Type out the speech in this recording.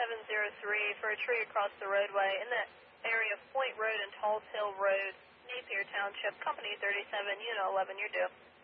3703 for a tree across the roadway in the area of Point Road and Talls Hill Road, Napier Township, Company 37, Unit 11, you're due.